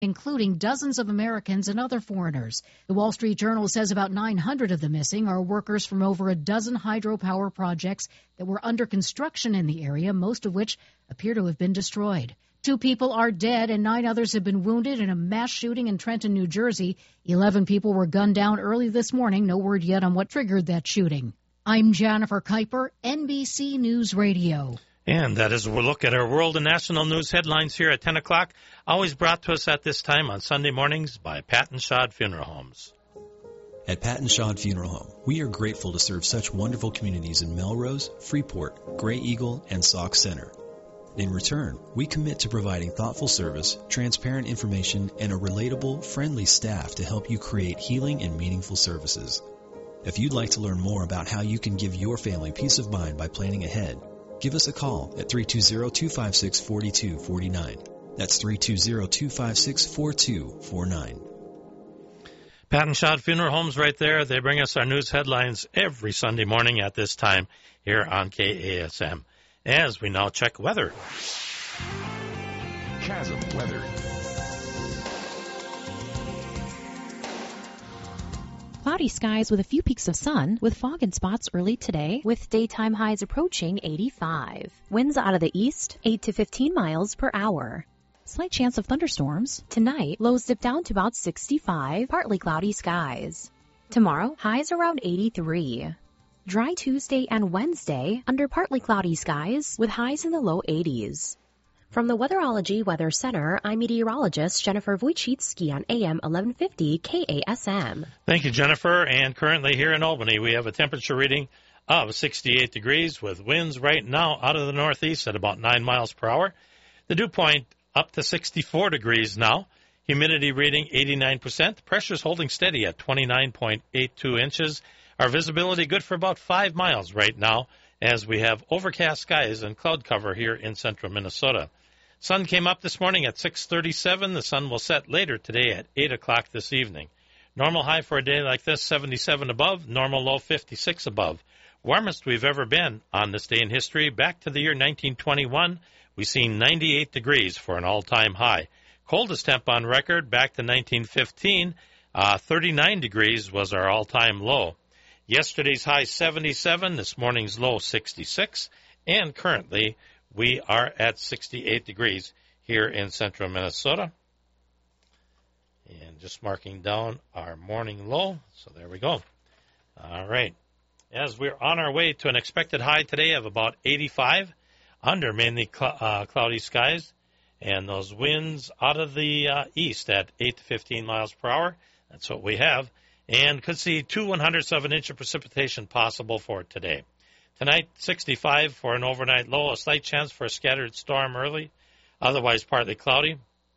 including dozens of Americans and other foreigners. The Wall Street Journal says about 900 of the missing are workers from over a dozen hydropower projects that were under construction in the area, most of which appear to have been destroyed. 2 people are dead and 9 others have been wounded in a mass shooting in Trenton, New Jersey. 11 people were gunned down early this morning. No word yet on what triggered that shooting. I'm Jennifer Kuiper, NBC News Radio. And that is a look at our world and national news headlines here at 10 o'clock, always brought to us at this time on Sunday mornings by Pat and Shad Funeral Homes. At Pat and Shad Funeral Home, we are grateful to serve such wonderful communities in Melrose, Freeport, Gray Eagle, and Sauk Center. In return, we commit to providing thoughtful service, transparent information, and a relatable, friendly staff to help you create healing and meaningful services. If you'd like to learn more about how you can give your family peace of mind by planning ahead, give us a call at 320-256-4249. That's 320-256-4249. Pat and Shad Funeral Homes right there. They bring us our news headlines every Sunday morning at this time here on KASM. As we now check weather. Chasm weather. Cloudy skies with a few peaks of sun, with fog in spots early today, with daytime highs approaching 85. Winds out of the east, 8 to 15 miles per hour. Slight chance of thunderstorms. Tonight, lows dip down to about 65, partly cloudy skies. Tomorrow, highs around 83. Dry Tuesday and Wednesday, under partly cloudy skies, with highs in the low 80s. From the Weatherology Weather Center, I'm meteorologist Jennifer Wojcicki on AM 1150 KASM. Thank you, Jennifer. And currently here in Albany, we have a temperature reading of 68 degrees with winds right now out of the northeast at about 9 miles per hour. The dew point up to 64 degrees now. Humidity reading 89%. Pressure's holding steady at 29.82 inches. Our visibility good for about 5 miles right now as we have overcast skies and cloud cover here in central Minnesota. Sun came up this morning at 6:37. The sun will set later today at 8 o'clock this evening. Normal high for a day like this, 77 above. Normal low, 56 above. Warmest we've ever been on this day in history. Back to the year 1921, we seen 98 degrees for an all-time high. Coldest temp on record back to 1915, 39 degrees was our all-time low. Yesterday's high 77, this morning's low 66, and currently we are at 68 degrees here in central Minnesota. And just marking down our morning low, so there we go. All right. As we're on our way to an expected high today of about 85, under mainly cloudy skies, and those winds out of the east at 8 to 15 miles per hour. That's what we have. And could see 2/100ths of an inch of precipitation possible for today. Tonight, 65 for an overnight low, a slight chance for a scattered storm early, otherwise partly cloudy.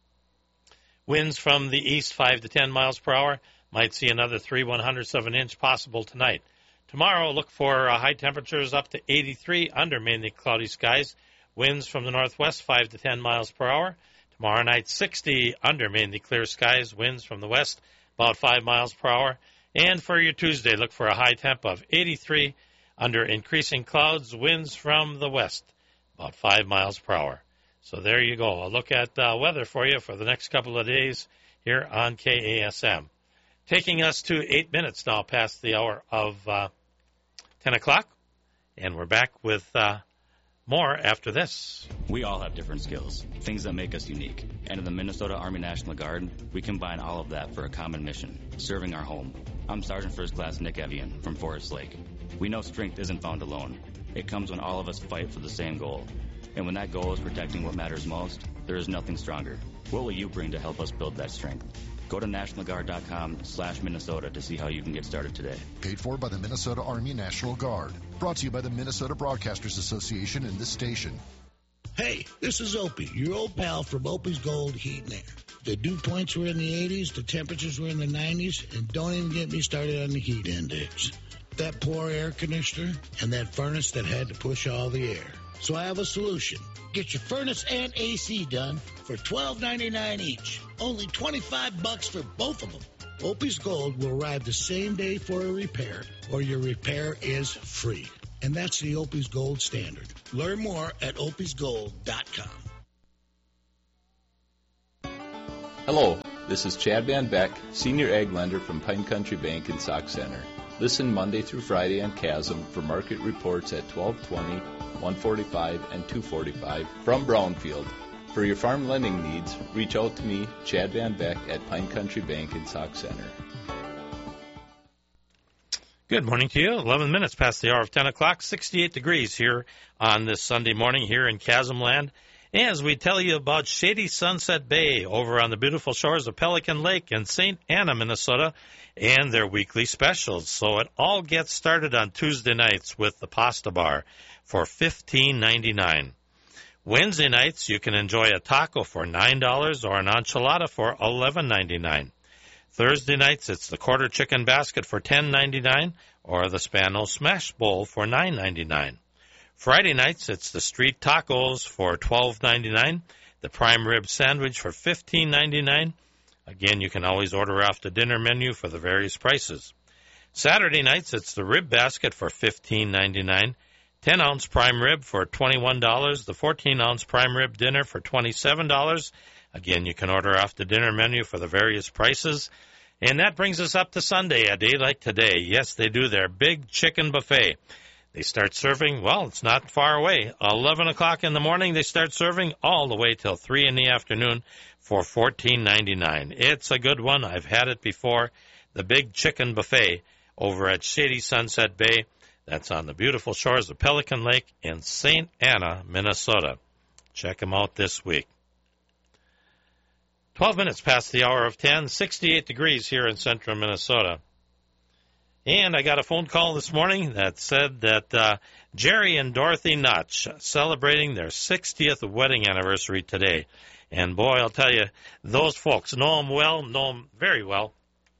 Winds from the east 5 to 10 miles per hour. Might see another 3/100ths of an inch possible tonight. Tomorrow, look for high temperatures up to 83 under mainly cloudy skies. Winds from the northwest 5 to 10 miles per hour. Tomorrow night, 60 under mainly clear skies. Winds from the west about 5 miles per hour. And for your Tuesday, look for a high temp of 83 under increasing clouds. Winds from the west about 5 miles per hour. So there you go. I'll look at weather for you for the next couple of days here on KASM. Taking us to 8 minutes now past the hour of 10 o'clock. And we're back with more after this. We all have different skills, things that make us unique. And in the Minnesota Army National Guard, we combine all of that for a common mission, serving our home. I'm Sergeant First Class Nick Evian from Forest Lake. We know strength isn't found alone. It comes when all of us fight for the same goal. And when that goal is protecting what matters most, there is nothing stronger. What will you bring to help us build that strength? Go to NationalGuard.com/Minnesota to see how you can get started today. Paid for by the Minnesota Army National Guard. Brought to you by the Minnesota Broadcasters Association and this station. Hey, this is Opie, your old pal from Opie's Gold Heat and Air. The dew points were in the 80s, the temperatures were in the 90s, and don't even get me started on the heat index. That poor air conditioner and that furnace that had to push all the air. So I have a solution. Get your furnace and AC done for $12.99 each. Only $25 for both of them. Opie's Gold will arrive the same day for a repair, or your repair is free. And that's the Opie's Gold standard. Learn more at opiesgold.com. Hello, this is Chad Van Beck, Senior Ag Lender from Pine Country Bank in Sauk Center. Listen Monday through Friday on Chasm for market reports at 12:20, 1:45, and 2:45 from Brownfield. For your farm lending needs, reach out to me, Chad Van Beck, at Pine Country Bank in Sauk Center. Good morning to you. 11 minutes past the hour of 10 o'clock, 68 degrees here on this Sunday morning here in Chasm Land. As we tell you about Shady Sunset Bay over on the beautiful shores of Pelican Lake in St. Anna, Minnesota, and their weekly specials. So it all gets started on Tuesday nights with the pasta bar for $15.99. Wednesday nights, you can enjoy a taco for $9 or an enchilada for $11.99. Thursday nights, it's the quarter chicken basket for $10.99 or the Spano Smash Bowl for $9.99. Friday nights, it's the street tacos for $12.99, the prime rib sandwich for $15.99. Again, you can always order off the dinner menu for the various prices. Saturday nights, it's the rib basket for $15.99, 10-ounce prime rib for $21, the 14-ounce prime rib dinner for $27. Again, you can order off the dinner menu for the various prices. And that brings us up to Sunday, a day like today. Yes, they do their big chicken buffet. They start serving, well, it's not far away. 11 o'clock in the morning, they start serving all the way till 3 in the afternoon for $14.99. It's a good one. I've had it before. The big chicken buffet over at Shady Sunset Bay. That's on the beautiful shores of Pelican Lake in St. Anna, Minnesota. Check them out this week. 12 minutes past the hour of 10, 68 degrees here in central Minnesota. And I got a phone call this morning that said that Jerry and Dorothy Notch celebrating their 60th wedding anniversary today. And boy, I'll tell you, those folks know them very well.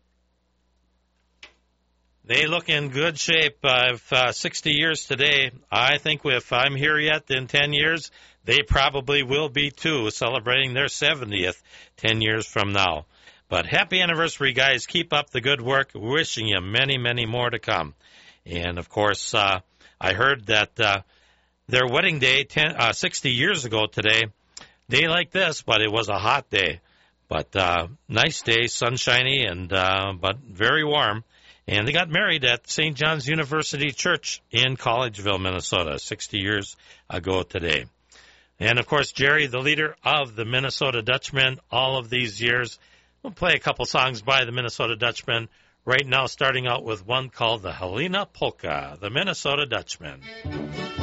They look in good shape. 60 years today. I think if I'm here yet in 10 years, they probably will be too, celebrating their 70th 10 years from now. But happy anniversary, guys. Keep up the good work. Wishing you many, many more to come. And, of course, I heard that their wedding day 60 years ago today, day like this, but it was a hot day. But nice day, sunshiny, and but very warm. And they got married at St. John's University Church in Collegeville, Minnesota, 60 years ago today. And, of course, Jerry, the leader of the Minnesota Dutchmen all of these years. We'll play a couple songs by the Minnesota Dutchmen right now, starting out with one called the Helena Polka, the Minnesota Dutchmen.